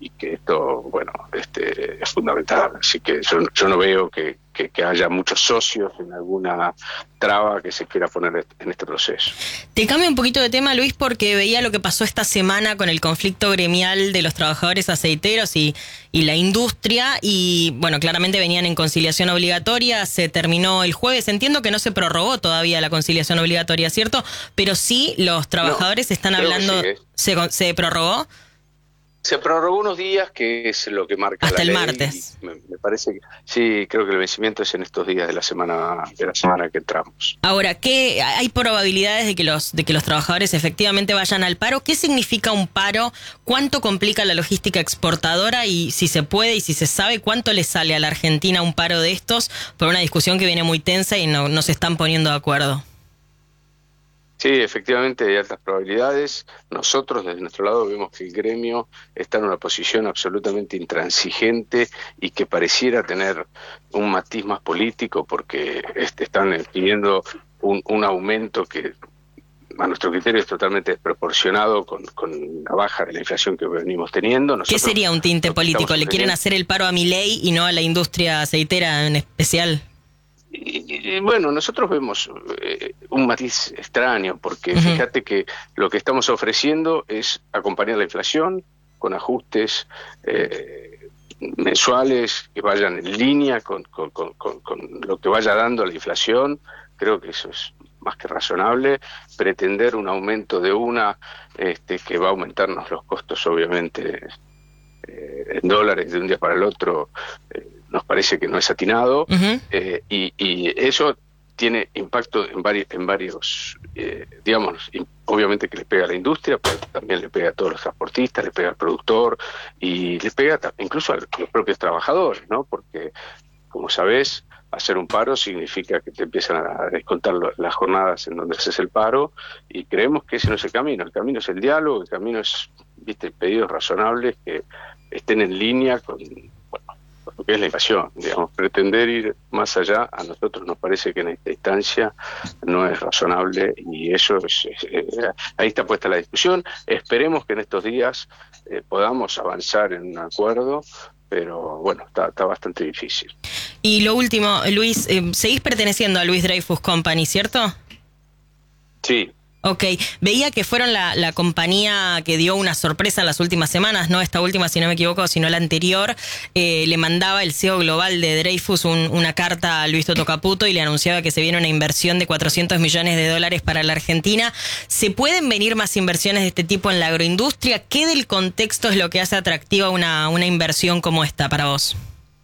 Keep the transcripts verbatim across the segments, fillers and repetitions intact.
y que esto, bueno, este, es fundamental. Así que yo, yo no veo que, que, que haya muchos socios en alguna traba que se quiera poner en este proceso. Te cambio un poquito de tema, Luis, porque veía lo que pasó esta semana con el conflicto gremial de los trabajadores aceiteros y, y la industria, y bueno, claramente venían en conciliación obligatoria, se terminó el jueves, entiendo que no se prorrogó todavía la conciliación obligatoria, ¿cierto? Pero sí, los trabajadores no, están hablando... Sí, ¿eh? ¿se, ¿Se prorrogó? Se prorrogó unos días, que es lo que marca hasta la ley. Hasta el martes. Me, me parece que sí, creo que el vencimiento es en estos días de la semana de la semana que entramos. Ahora, ¿qué hay probabilidades de que los de que los trabajadores efectivamente vayan al paro? ¿Qué significa un paro? ¿Cuánto complica la logística exportadora? Y si se puede y si se sabe, ¿cuánto le sale a la Argentina un paro de estos por una discusión que viene muy tensa y no, no se están poniendo de acuerdo? Sí, efectivamente hay altas probabilidades. Nosotros desde nuestro lado vemos que el gremio está en una posición absolutamente intransigente y que pareciera tener un matiz más político, porque este, están pidiendo un, un aumento que a nuestro criterio es totalmente desproporcionado con, con la baja de la inflación que venimos teniendo. Nosotros, ¿qué sería un tinte político? ¿Le quieren hacer el paro a Milei y no a la industria aceitera en especial? Y, y, bueno, nosotros vemos eh, un matiz extraño, porque uh-huh. fíjate que lo que estamos ofreciendo es acompañar la inflación con ajustes eh, mensuales que vayan en línea con, con, con, con, con lo que vaya dando la inflación. Creo que eso es más que razonable. Pretender un aumento de una este, que va a aumentarnos los costos, obviamente, eh, en dólares de un día para el otro, eh, nos parece que no es atinado. Uh-huh. eh, y, y eso tiene impacto en varios, en varios eh, digamos, obviamente que le pega a la industria, pero también le pega a todos los transportistas, le pega al productor y le pega incluso a los propios trabajadores, ¿no? Porque, como sabés, hacer un paro significa que te empiezan a descontar las jornadas en donde haces el paro, y creemos que ese no es el camino. El camino es el diálogo, el camino es, viste, pedidos razonables que estén en línea con, bueno, con lo que es la inflación. Digamos, pretender ir más allá a nosotros nos parece que en esta instancia no es razonable, y eso es, es, es ahí está puesta la discusión. Esperemos que en estos días eh, podamos avanzar en un acuerdo, pero bueno, está, está bastante difícil. Y lo último, Luis, eh, seguís perteneciendo a Louis Dreyfus Company, ¿cierto? Sí. Ok, veía que fueron la, la compañía que dio una sorpresa en las últimas semanas, no esta última si no me equivoco, sino la anterior. Eh, le mandaba el C E O global de Dreyfus un, una carta a Luis Toto Caputo y le anunciaba que se viene una inversión de cuatrocientos millones de dólares para la Argentina. ¿Se pueden venir más inversiones de este tipo en la agroindustria? ¿Qué del contexto es lo que hace atractiva una, una inversión como esta para vos?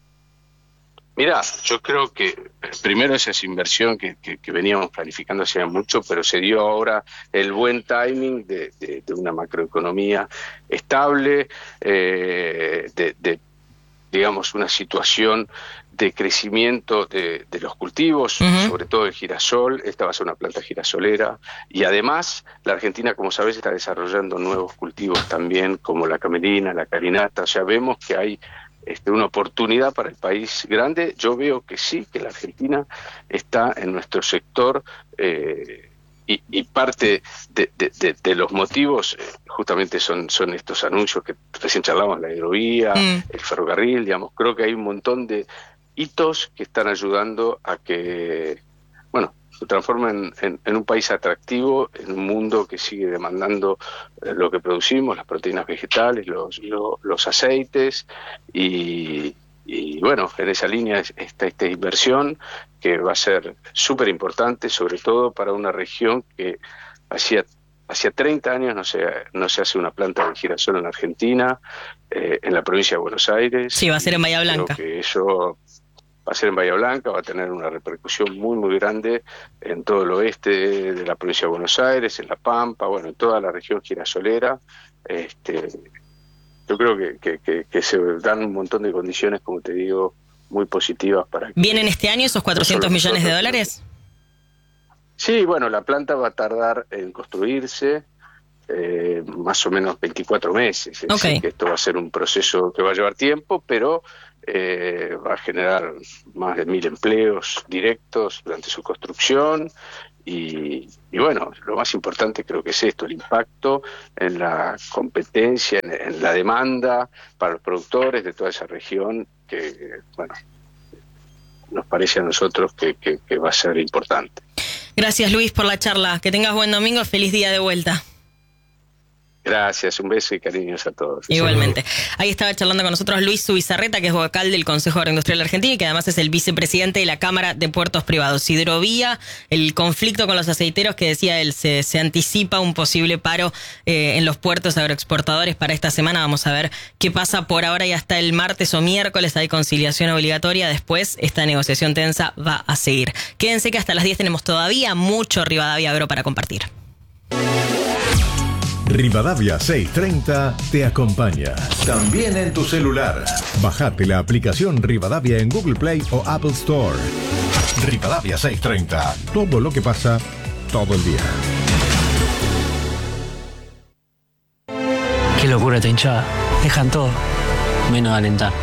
Mirá, yo creo que primero esa es inversión que, que, que veníamos planificando hace mucho, pero se dio ahora el buen timing de, de, de una macroeconomía estable, eh, de, de, digamos, una situación de crecimiento de, de los cultivos, uh-huh. sobre todo el girasol. Esta va a ser una planta girasolera, y además la Argentina, como sabés, está desarrollando nuevos cultivos también, como la camelina, la carinata. O sea, vemos que hay Este, una oportunidad para el país grande. Yo veo que sí, que la Argentina está en nuestro sector, eh, y, y parte de, de, de, de los motivos eh, justamente son, son estos anuncios que recién charlamos, la hidrovía, mm. el ferrocarril, digamos. Creo que hay un montón de hitos que están ayudando a que, bueno, se transforma en, en, en un país atractivo, en un mundo que sigue demandando eh, lo que producimos, las proteínas vegetales, los, los, los aceites, y, y bueno, en esa línea está esta inversión que va a ser súper importante, sobre todo para una región que hacía hacía treinta años no se, no se hace una planta de girasol en Argentina, eh, en la provincia de Buenos Aires. Sí, va a ser en Bahía Blanca. Creo que eso va a ser en Bahía Blanca, va a tener una repercusión muy, muy grande en todo el oeste de la provincia de Buenos Aires, en La Pampa, bueno, en toda la región girasolera. Este, yo creo que, que, que, que se dan un montón de condiciones, como te digo, muy positivas para que... ¿Vienen este año esos cuatrocientos millones de dólares? Sí, bueno, la planta va a tardar en construirse eh, más o menos veinticuatro meses. Es okay. decir, que esto va a ser un proceso que va a llevar tiempo, pero eh, va a generar más de mil empleos directos durante su construcción, Y, y bueno, lo más importante creo que es esto, el impacto en la competencia, en, en la demanda para los productores de toda esa región, que bueno, nos parece a nosotros que, que, que va a ser importante. Gracias, Luis, por la charla. Que tengas buen domingo, feliz día de vuelta. Gracias, un beso y cariños a todos. Igualmente. Ahí estaba charlando con nosotros Luis Zubizarreta, que es vocal del Consejo Agroindustrial Argentino y que además es el vicepresidente de la Cámara de Puertos Privados. Hidrovía, el conflicto con los aceiteros que decía él, se, se anticipa un posible paro eh, en los puertos agroexportadores para esta semana. Vamos a ver qué pasa por ahora y hasta el martes o miércoles hay conciliación obligatoria. Después esta negociación tensa va a seguir. Quédense que hasta las diez tenemos todavía mucho Rivadavia Agro para compartir. Rivadavia seiscientos treinta te acompaña. También en tu celular. Bajate la aplicación Rivadavia en Google Play o Apple Store. Rivadavia seiscientos treinta. Todo lo que pasa, todo el día. Qué locura esta hinchada. Dejan todo, menos alentar.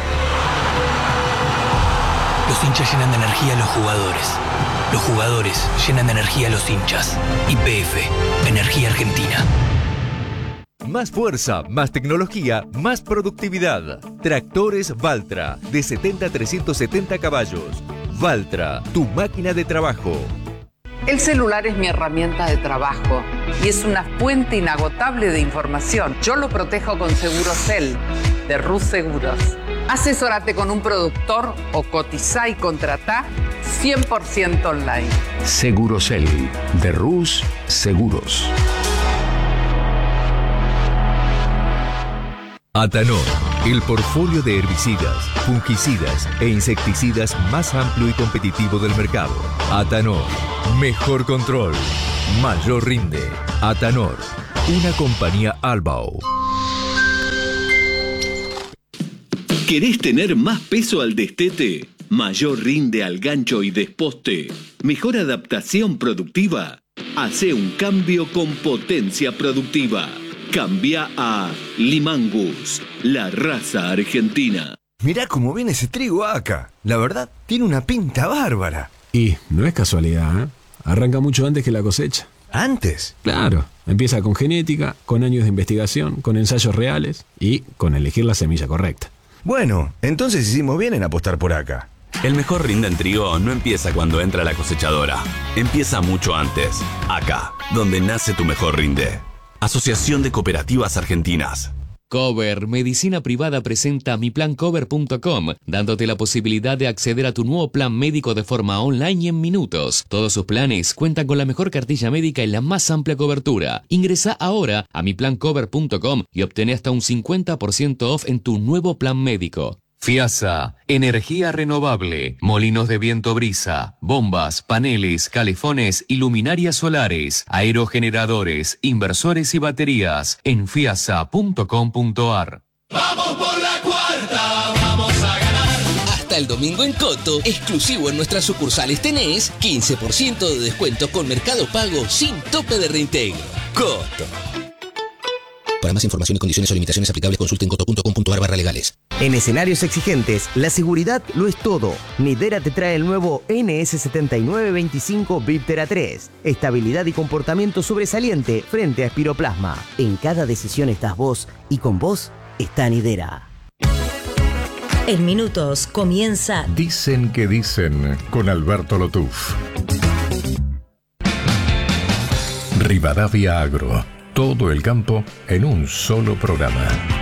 Los hinchas llenan de energía a los jugadores. Los jugadores llenan de energía a los hinchas. Y P F, Energía Argentina. Más fuerza, más tecnología, más productividad. Tractores Valtra, de setenta a trescientos setenta caballos. Valtra, tu máquina de trabajo. El celular es mi herramienta de trabajo y es una fuente inagotable de información. Yo lo protejo con Segurosel, de Rus Seguros. Asesórate con un productor o cotizá y contratá cien por ciento online. Segurosel, de Rus Seguros. Atanor, el portfolio de herbicidas, fungicidas e insecticidas más amplio y competitivo del mercado. Atanor, mejor control, mayor rinde. Atanor, una compañía Albao. ¿Querés tener más peso al destete? ¿Mayor rinde al gancho y desposte? ¿Mejor adaptación productiva? Hace un cambio con potencia productiva. Cambia a Limangus, la raza argentina. Mirá cómo viene ese trigo acá. La verdad, tiene una pinta bárbara. Y no es casualidad, ¿eh? Arranca mucho antes que la cosecha. ¿Antes? Claro. Empieza con genética, con años de investigación, con ensayos reales y con elegir la semilla correcta. Bueno, entonces hicimos bien en apostar por acá. El mejor rinde en trigo no empieza cuando entra la cosechadora. Empieza mucho antes. Acá, donde nace tu mejor rinde. Asociación de Cooperativas Argentinas. Cover Medicina Privada presenta mi plan cover punto com, dándote la posibilidad de acceder a tu nuevo plan médico de forma online y en minutos. Todos sus planes cuentan con la mejor cartilla médica y la más amplia cobertura. Ingresa ahora a mi plan cover punto com y obtén hasta un cincuenta por ciento off en tu nuevo plan médico. FIASA, energía renovable, molinos de viento brisa, bombas, paneles, calefones y luminarias solares, aerogeneradores, inversores y baterías en fiasa punto com punto ar. ¡Vamos por la cuarta! ¡Vamos a ganar! Hasta el domingo en Coto, exclusivo en nuestras sucursales tenés quince por ciento de descuento con Mercado Pago sin tope de reintegro. Coto. Para más información y condiciones o limitaciones aplicables consulten coto punto com punto ar barra legales. En escenarios exigentes, la seguridad lo es todo. Nidera te trae el nuevo N S setenta y nueve veinticinco Viptera tres. Estabilidad y comportamiento sobresaliente frente a espiroplasma. En cada decisión estás vos y con vos está Nidera. En minutos comienza Dicen que dicen con Alberto Lotuf. Rivadavia Agro. Todo el campo en un solo programa.